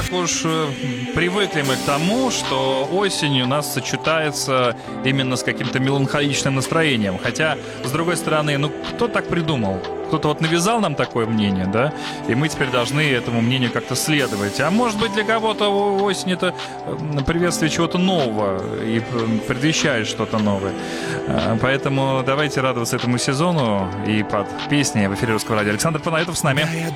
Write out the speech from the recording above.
Уж привыкли мы к тому, что осень у нас сочетается именно с каким-то меланхоличным настроением. Хотя, с другой стороны, ну кто так придумал? Кто-то вот навязал нам такое мнение, да? И мы теперь должны этому мнению как-то следовать. А может быть, для кого-то осень — это приветствие чего-то нового и предвещает что-то новое. Поэтому давайте радоваться этому сезону и под песни в эфире Русского радио. Александр Панайотов с нами. Да, я